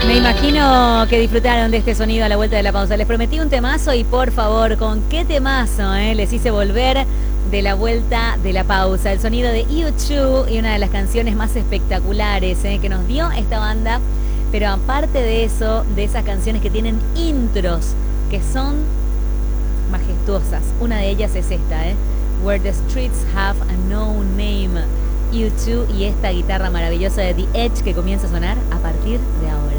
Me imagino que disfrutaron de este sonido a la vuelta de la pausa. Les prometí un temazo y por favor, ¿con qué temazo les hice volver de la vuelta de la pausa? El sonido de U2 y una de las canciones más espectaculares que nos dio esta banda. Pero aparte de eso, de esas canciones que tienen intros que son majestuosas. Una de ellas es esta, Where the Streets Have No Name. U2 y esta guitarra maravillosa de The Edge que comienza a sonar a partir de ahora.